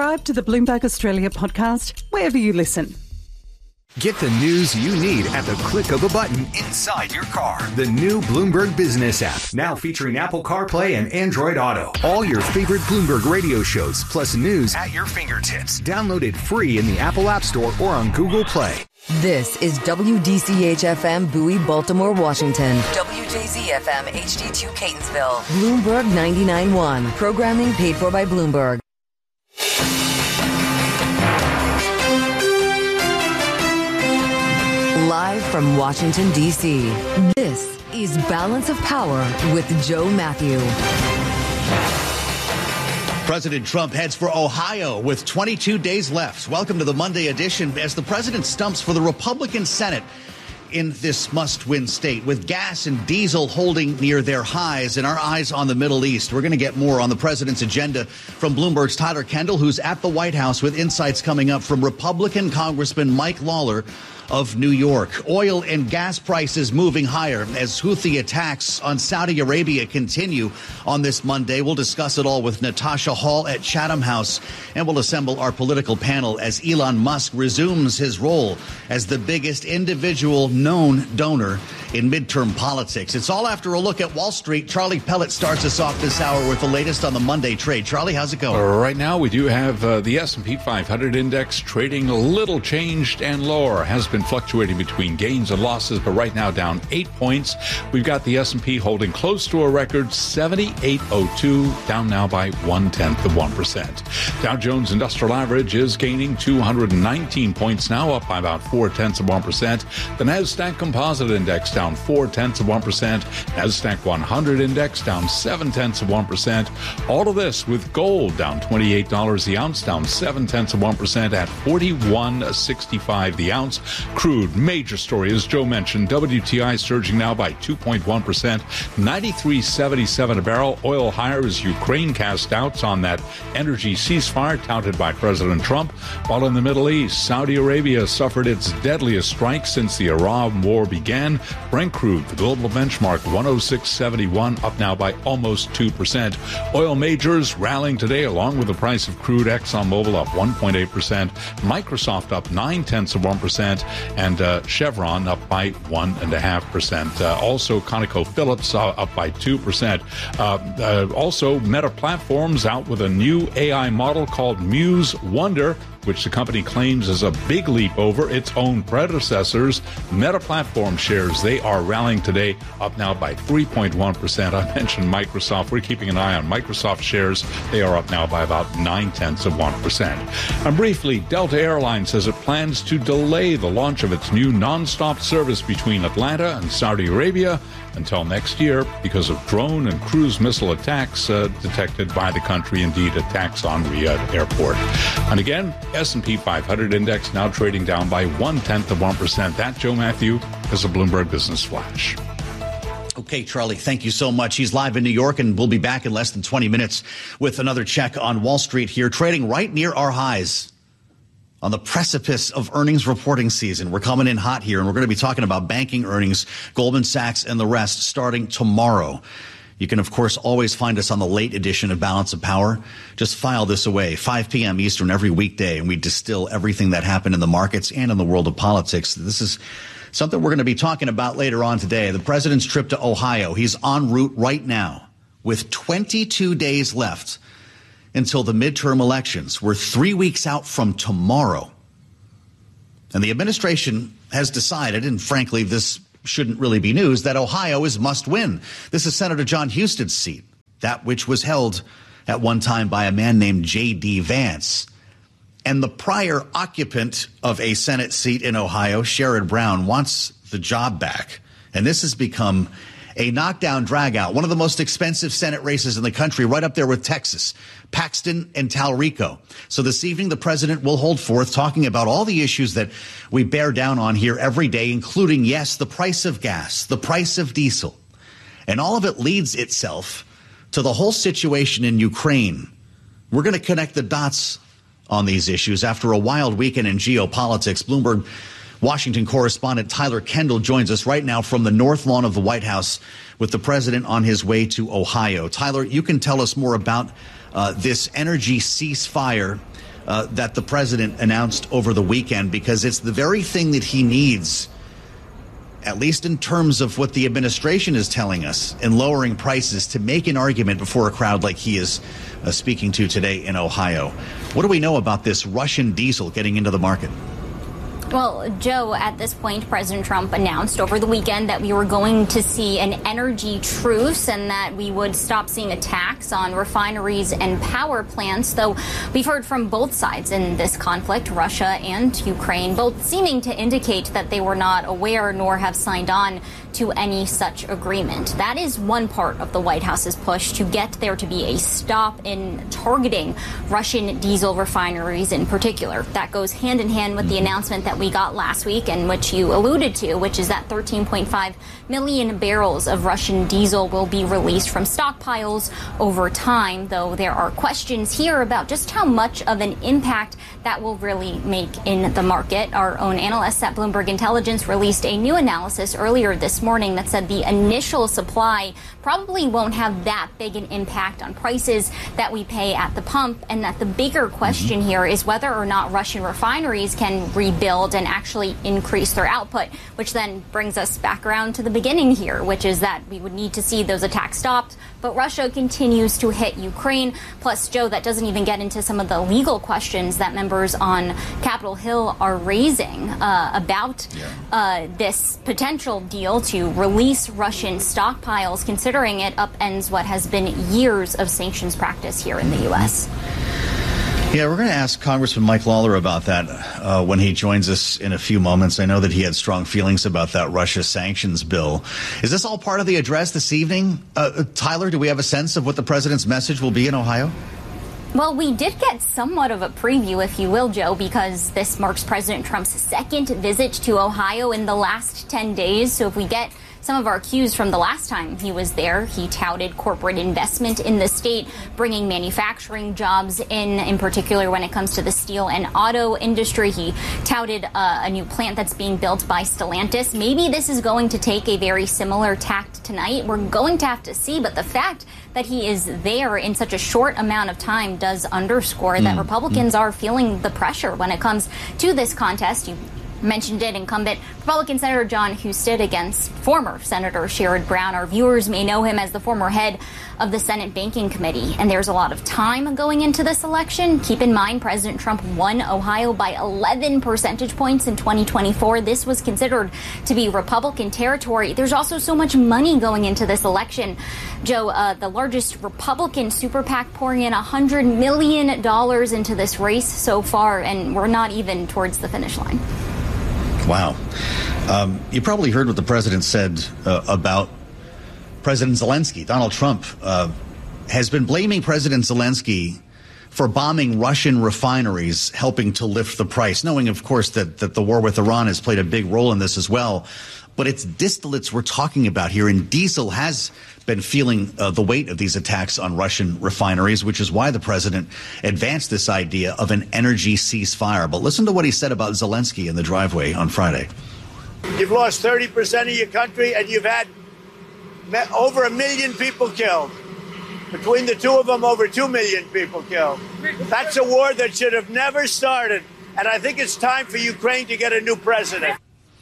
subscribe to the Bloomberg Australia podcast wherever you listen. Get the news you need at the click of a button inside your car. The new Bloomberg Business app, now featuring Apple CarPlay and Android Auto. All your favorite Bloomberg radio shows, plus news at your fingertips. Download it free in the Apple App Store or on Google Play. This is WDCH-FM Bowie, Baltimore, Washington. WJZ-FM HD2 Catonsville. Bloomberg 99.1. Programming paid for by Bloomberg. Live from Washington, D.C., this is Balance of Power with Joe Matthew. President Trump heads for Ohio with 22 days left. Welcome to the Monday edition as the president stumps for the Republican Senate in this must-win state, with gas and diesel holding near their highs and our eyes on the Middle East. We're going to get more on the president's agenda from Bloomberg's Tyler Kendall, who's at the White House with insights coming up from Republican Congressman Mike Lawler of New York. Oil and gas prices moving higher as Houthi attacks on Saudi Arabia continue on this Monday. We'll discuss it all with Natasha Hall at Chatham House, and we'll assemble our political panel as Elon Musk resumes his role as the biggest individual known donor in midterm politics. It's all after a look at Wall Street. Charlie Pellet starts us off this hour with the latest on the Monday trade. Charlie, how's it going? Right now, we do have the S&P 500 index trading a little changed and lower. Has been fluctuating between gains and losses, but right now down 8 points. We've got the S&P holding close to a record 78.02, down now by 0.1%. Dow Jones Industrial Average is gaining 219 points now, up by about 0.4%. The Nasdaq Composite Index down 0.4%. Nasdaq 100 Index down 0.7%. All of this with gold down $28 the ounce, down 0.7% at $41.65 the ounce. Crude, major story, as Joe mentioned, WTI surging now by 2.1%, $93.77 a barrel. Oil higher as Ukraine casts doubts on that energy ceasefire touted by President Trump. While in the Middle East, Saudi Arabia suffered its deadliest strike since the Iran war began. Brent crude, the global benchmark, 106.71, up now by almost 2%. Oil majors rallying today along with the price of crude. ExxonMobil up 1.8%, Microsoft up 0.9%, and Chevron up by 1.5%. Also, ConocoPhillips up by 2%. Also, Meta Platforms out with a new AI model called Muse Wonder, which the company claims is a big leap over its own predecessors. Meta Platform shares, they are rallying today, up now by 3.1%. I mentioned Microsoft. We're keeping an eye on Microsoft shares. They are up now by about 0.9%. And briefly, Delta Airlines says it plans to delay the launch of its new nonstop service between Atlanta and Saudi Arabia until next year because of drone and cruise missile attacks detected by the country, indeed attacks on Riyadh Airport. And again, S&P 500 index now trading down by 0.1%. That, Joe Matthew, is a Bloomberg Business Flash. Okay, Charlie, thank you so much. He's live in New York, and we'll be back in less than 20 minutes with another check on Wall Street here, trading right near our highs on the precipice of earnings reporting season. We're coming in hot here, and we're going to be talking about banking earnings, Goldman Sachs and the rest starting tomorrow. You can, of course, always find us on the late edition of Balance of Power. Just file this away, 5 p.m. Eastern every weekday, and we distill everything that happened in the markets and in the world of politics. This is something we're going to be talking about later on today. The president's trip to Ohio. He's en route right now with 22 days left until the midterm elections. We're 3 weeks out from tomorrow. And the administration has decided, and frankly, this shouldn't really be news, that Ohio is must win. This is Senator John Huston's seat, that which was held at one time by a man named J.D. Vance. And the prior occupant of a Senate seat in Ohio, Sherrod Brown, wants the job back. And this has become a knockdown dragout, one of the most expensive Senate races in the country, right up there with Texas, Paxton and Talrico. So this evening, the president will hold forth talking about all the issues that we bear down on here every day, including, yes, the price of gas, the price of diesel. And all of it leads itself to the whole situation in Ukraine. We're going to connect the dots on these issues after a wild weekend in geopolitics. Bloomberg Washington correspondent Tyler Kendall joins us right now from the North Lawn of the White House with the president on his way to Ohio. Tyler, you can tell us more about this energy ceasefire that the president announced over the weekend, because it's the very thing that he needs, at least in terms of what the administration is telling us, in lowering prices to make an argument before a crowd like he is speaking to today in Ohio. What do we know about this Russian diesel getting into the market? Well, Joe, at this point, President Trump announced over the weekend that we were going to see an energy truce and that we would stop seeing attacks on refineries and power plants, though we've heard from both sides in this conflict, Russia and Ukraine, both seeming to indicate that they were not aware nor have signed on to any such agreement. That is one part of the White House's push to get there to be a stop in targeting Russian diesel refineries in particular. That goes hand in hand with the announcement that we got last week, and which you alluded to, which is that 13.5 million barrels of Russian diesel will be released from stockpiles over time, though there are questions here about just how much of an impact that will really make in the market. Our own analysts at Bloomberg Intelligence released a new analysis earlier this morning that said the initial supply probably won't have that big an impact on prices that we pay at the pump, and that the bigger question here is whether or not Russian refineries can rebuild and actually increase their output, which then brings us back around to the beginning here, which is that we would need to see those attacks stopped, but Russia continues to hit Ukraine. Plus, Joe, that doesn't even get into some of the legal questions that members on Capitol Hill are raising about this potential deal to release Russian stockpiles, considering it upends what has been years of sanctions practice here in the U.S. Yeah, we're going to ask Congressman Mike Lawler about that when he joins us in a few moments. I know that he had strong feelings about that Russia sanctions bill. Is this all part of the address this evening? Tyler, do we have a sense of what the president's message will be in Ohio? Well, we did get somewhat of a preview, if you will, Joe, because this marks President Trump's second visit to Ohio in the last 10 days. So if we get some of our cues from the last time he was there, he touted corporate investment in the state, bringing manufacturing jobs in particular when it comes to the steel and auto industry. He touted a new plant that's being built by Stellantis. Maybe this is going to take a very similar tact tonight. We're going to have to see, but the fact that he is there in such a short amount of time does underscore that Republicans are feeling the pressure when it comes to this contest. You mentioned it, incumbent Republican Senator Jon Husted against former Senator Sherrod Brown. Our viewers may know him as the former head of the Senate Banking Committee, and there's a lot of time going into this election. Keep in mind, President Trump won Ohio by 11 percentage points in 2024. This was considered to be Republican territory. There's also so much money going into this election. Joe, the largest Republican super PAC pouring in $100 million into this race so far, and we're not even towards the finish line. Wow. You probably heard what the president said about President Zelensky. Donald Trump has been blaming President Zelensky for bombing Russian refineries, helping to lift the price, knowing, of course, that the war with Iran has played a big role in this as well. But it's distillates we're talking about here, and diesel has been feeling the weight of these attacks on Russian refineries, which is why the president advanced this idea of an energy ceasefire. But listen to what he said about Zelensky in the driveway on Friday. You've lost 30% of your country, and you've had over 1 million people killed. Between the two of them, over 2 million people killed. That's a war that should have never started. And I think it's time for Ukraine to get a new president.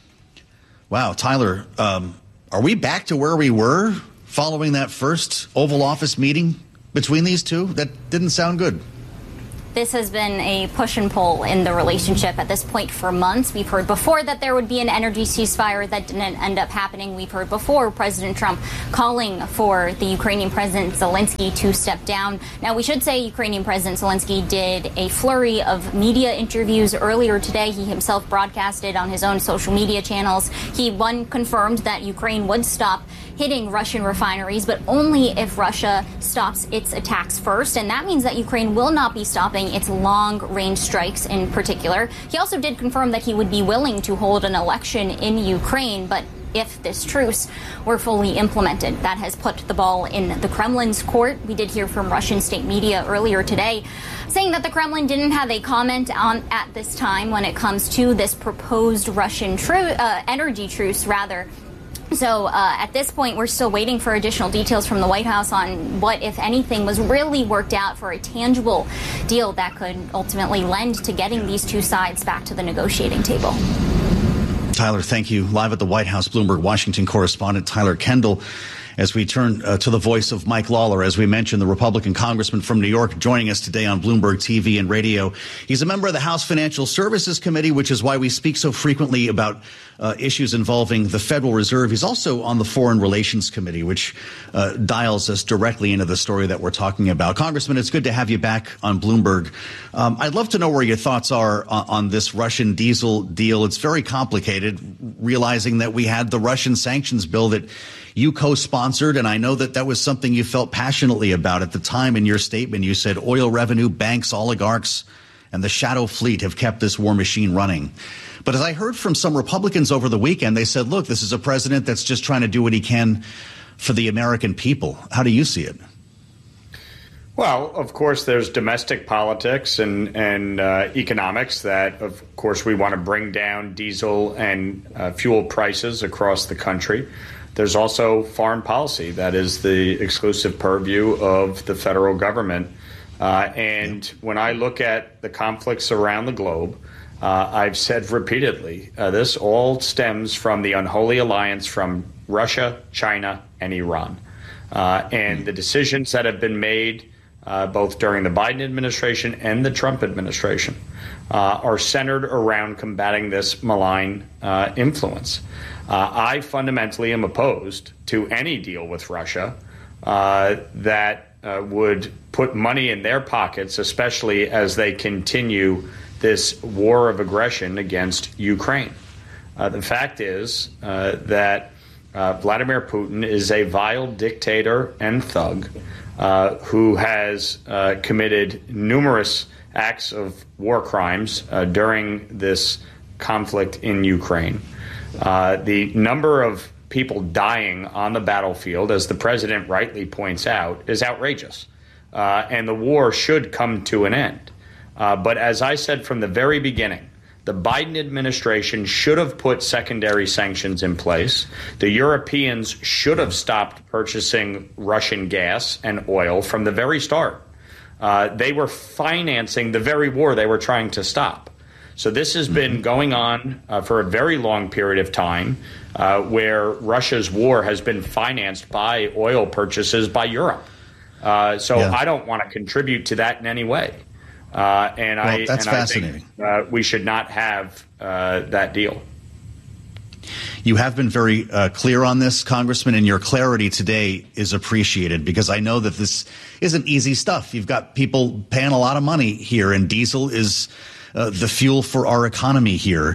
Wow, Tyler, are we back to where we were following that first Oval Office meeting between these two? That didn't sound good. This has been a push and pull in the relationship at this point for months. We've heard before that there would be an energy ceasefire. That didn't end up happening. We've heard before President Trump calling for the Ukrainian President Zelensky to step down. Now, we should say Ukrainian President Zelensky did a flurry of media interviews earlier today. He himself broadcasted on his own social media channels. He, confirmed that Ukraine would stop hitting Russian refineries, but only if Russia stops its attacks first. And that means that Ukraine will not be stopping its long-range strikes in particular. He also did confirm that he would be willing to hold an election in Ukraine, but if this truce were fully implemented, that has put the ball in the Kremlin's court. We did hear from Russian state media earlier today saying that the Kremlin didn't have a comment on at this time when it comes to this proposed Russian energy truce, So at this point, we're still waiting for additional details from the White House on what, if anything, was really worked out for a tangible deal that could ultimately lend to getting these two sides back to the negotiating table. Tyler, thank you. Live at the White House, Bloomberg Washington correspondent Tyler Kendall. As we turn to the voice of Mike Lawler, as we mentioned, the Republican congressman from New York, joining us today on Bloomberg TV and radio. He's a member of the House Financial Services Committee, which is why we speak so frequently about issues involving the Federal Reserve. He's also on the Foreign Relations Committee, which dials us directly into the story that we're talking about. Congressman, it's good to have you back on Bloomberg. I'd love to know where your thoughts are on this Russian diesel deal. It's very complicated, realizing that we had the Russian sanctions bill that you co-sponsored, and I know that that was something you felt passionately about at the time. In your statement, you said oil revenue, banks, oligarchs, and the shadow fleet have kept this war machine running. But as I heard from some Republicans over the weekend, they said, look, this is a president that's just trying to do what he can for the American people. How do you see it? Well, of course, there's domestic politics and economics that, of course, we want to bring down diesel and fuel prices across the country. There's also foreign policy that is the exclusive purview of the federal government. And when I look at the conflicts around the globe, I've said repeatedly, this all stems from the unholy alliance from Russia, China, and Iran. And the decisions that have been made both during the Biden administration and the Trump administration are centered around combating this malign influence. I fundamentally am opposed to any deal with Russia that would put money in their pockets, especially as they continue this war of aggression against Ukraine. The fact is that Vladimir Putin is a vile dictator and thug who has committed numerous acts of war crimes during this conflict in Ukraine. The number of people dying on the battlefield, as the president rightly points out, is outrageous. And the war should come to an end. But as I said from the very beginning, the Biden administration should have put secondary sanctions in place. The Europeans should have stopped purchasing Russian gas and oil from the very start. They were financing the very war they were trying to stop. So this has been going on for a very long period of time, where Russia's war has been financed by oil purchases by Europe. I don't want to contribute to that in any way. That's fascinating. I think we should not have that deal. You have been very clear on this, Congressman, and your clarity today is appreciated because I know that this isn't easy stuff. You've got people paying a lot of money here, and diesel is the fuel for our economy here.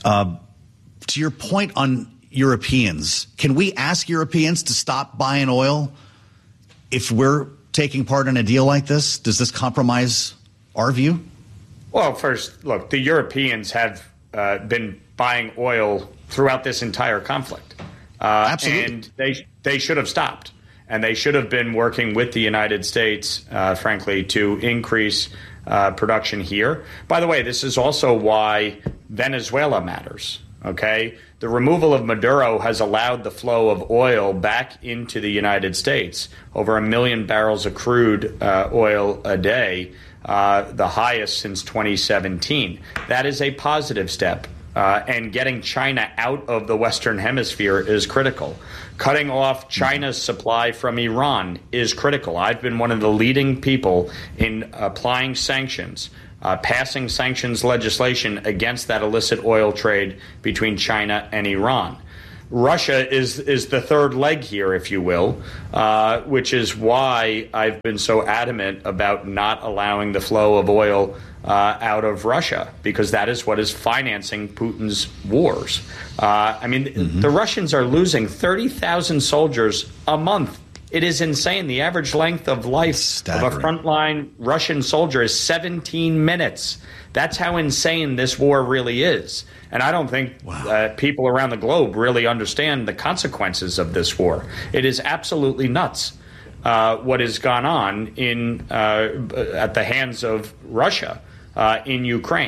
To your point on Europeans, can we ask Europeans to stop buying oil if we're taking part in a deal like this? Does this compromise our view? Well, first, look, the Europeans have been buying oil throughout this entire conflict. Absolutely. And they should have stopped. And they should have been working with the United States, frankly, to increase production here. By the way, this is also why Venezuela matters. OK, the removal of Maduro has allowed the flow of oil back into the United States, over 1 million barrels of crude oil a day, the highest since 2017. That is a positive step. And getting China out of the Western Hemisphere is critical. Cutting off China's supply from Iran is critical. I've been one of the leading people in applying sanctions, passing sanctions legislation against that illicit oil trade between China and Iran. Russia is the third leg here, if you will, which is why I've been so adamant about not allowing the flow of oil out of Russia, because that is what is financing Putin's wars. The Russians are losing 30,000 soldiers a month. It is insane. The average length of life of a frontline Russian soldier is 17 minutes. That's how insane this war really is. And I don't think people around the globe really understand the consequences of this war. It is absolutely nuts what has gone on at the hands of Russia in Ukraine.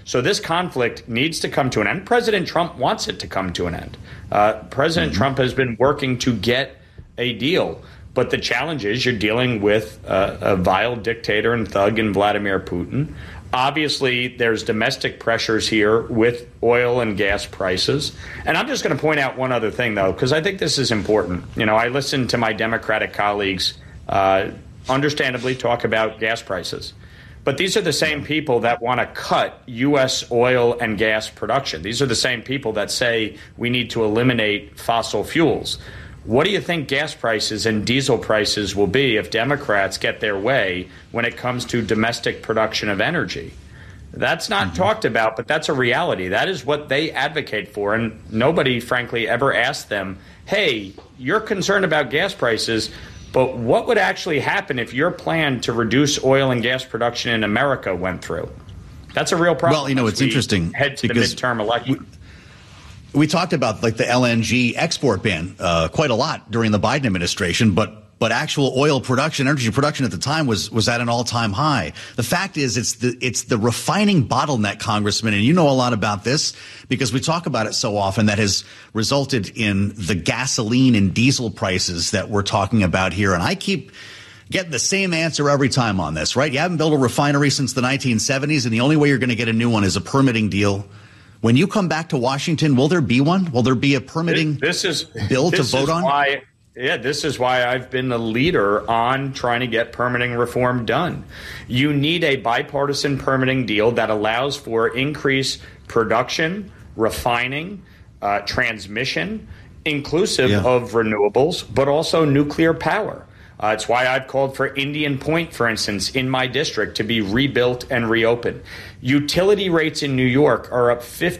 So this conflict needs to come to an end. President Trump wants it to come to an end. President Trump has been working to get a deal. But the challenge is you're dealing with a vile dictator and thug in Vladimir Putin. Obviously, there's domestic pressures here with oil and gas prices. And I'm just going to point out one other thing, though, because I think this is important. You know, I listen to my Democratic colleagues understandably talk about gas prices. But these are the same people that want to cut U.S. oil and gas production. These are the same people that say we need to eliminate fossil fuels. What do you think gas prices and diesel prices will be if Democrats get their way when it comes to domestic production of energy? That's not talked about, but that's a reality. That is what they advocate for. And nobody, frankly, ever asked them, hey, you're concerned about gas prices, but what would actually happen if your plan to reduce oil and gas production in America went through? That's a real problem. Well, you know, it's interesting. Head to the midterm election. We talked about like the LNG export ban quite a lot during the Biden administration, but actual oil production, energy production at the time was at an all-time high. The fact is it's the refining bottleneck, Congressman, and you know a lot about this because we talk about it so often, that has resulted in the gasoline and diesel prices that we're talking about here. And I keep getting the same answer every time on this, right? You haven't built a refinery since the 1970s, and the only way you're going to get a new one is a permitting deal. When you come back to Washington, will there be one? Will there be a permitting bill to vote on? This is why I've been the leader on trying to get permitting reform done. You need a bipartisan permitting deal that allows for increased production, refining, transmission, inclusive of renewables, but also nuclear power. It's why I've called for Indian Point, for instance, in my district to be rebuilt and reopened. Utility rates in New York are up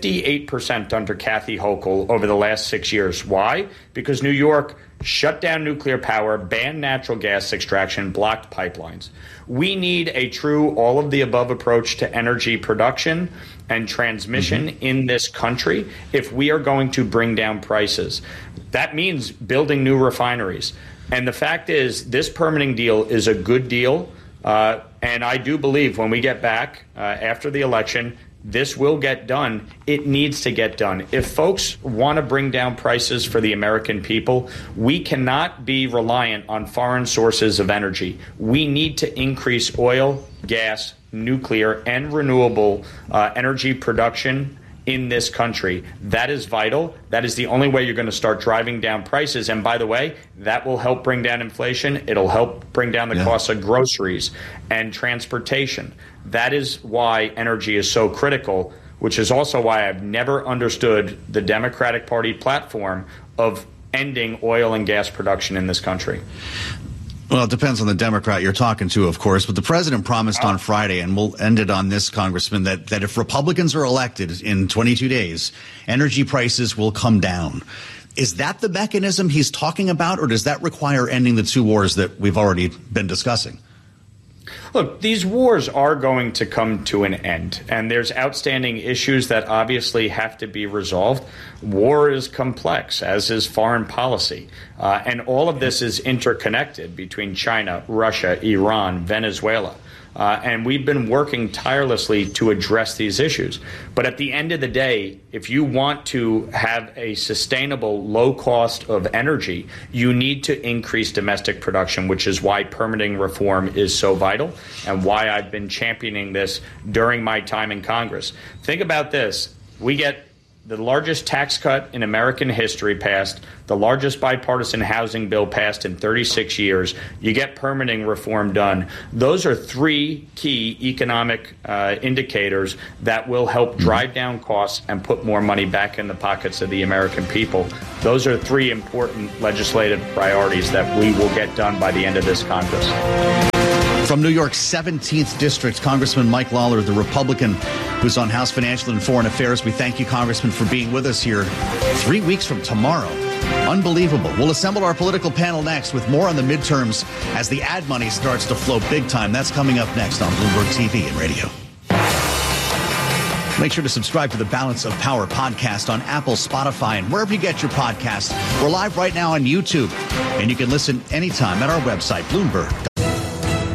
58% under Kathy Hochul over the last 6 years. Why? Because New York shut down nuclear power, banned natural gas extraction, blocked pipelines. We need a true all-of-the-above approach to energy production and transmission in this country if we are going to bring down prices. That means building new refineries. And the fact is, this permitting deal is a good deal. And I do believe when we get back after the election, this will get done. It needs to get done. If folks want to bring down prices for the American people, we cannot be reliant on foreign sources of energy. We need to increase oil, gas, nuclear, and renewable energy production in this country. That is vital. That is the only way you're going to start driving down prices. And by the way, that will help bring down inflation. It'll help bring down the cost of groceries and transportation. That is why energy is so critical, which is also why I've never understood the Democratic Party platform of ending oil and gas production in this country. Well, it depends on the Democrat you're talking to, of course. But the president promised on Friday, and we'll end it on this, Congressman, that if Republicans are elected in 22 days, energy prices will come down. Is that the mechanism he's talking about, or does that require ending the two wars that we've already been discussing? Look, these wars are going to come to an end, and there's outstanding issues that obviously have to be resolved. War is complex, as is foreign policy, and all of this is interconnected between China, Russia, Iran, Venezuela. And we've been working tirelessly to address these issues. But at the end of the day, if you want to have a sustainable low cost of energy, you need to increase domestic production, which is why permitting reform is so vital and why I've been championing this during my time in Congress. Think about this. We get the largest tax cut in American history passed, the largest bipartisan housing bill passed in 36 years. You get permitting reform done. Those are three key economic indicators that will help drive down costs and put more money back in the pockets of the American people. Those are three important legislative priorities that we will get done by the end of this Congress. From New York's 17th District, Congressman Mike Lawler, the Republican who's on House Financial and Foreign Affairs. We thank you, Congressman, for being with us here 3 weeks from tomorrow. Unbelievable. We'll assemble our political panel next with more on the midterms as the ad money starts to flow big time. That's coming up next on Bloomberg TV and radio. Make sure to subscribe to the Balance of Power podcast on Apple, Spotify, and wherever you get your podcasts. We're live right now on YouTube, and you can listen anytime at our website, Bloomberg.